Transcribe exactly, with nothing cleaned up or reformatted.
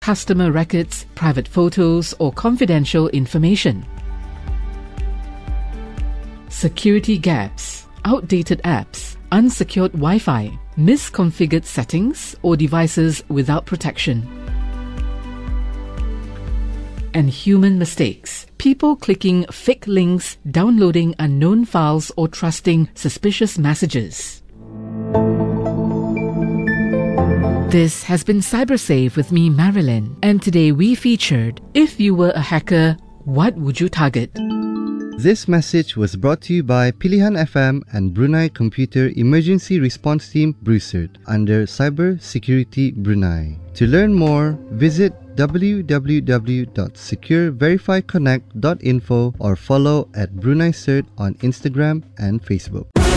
customer records, private photos, or confidential information. Security gaps, outdated apps, unsecured Wi-Fi, misconfigured settings, or devices without protection. And human mistakes, people clicking fake links, downloading unknown files, or trusting suspicious messages. This has been CyberSafe with me, Marilyn, and today we featured, if you were a hacker, what would you target? This message was brought to you by Pilihan F M and Brunei Computer Emergency Response Team BRUCERT under Cyber Security Brunei. To learn more, visit w w w dot secure verify connect dot info or follow at Brunei Cert on Instagram and Facebook.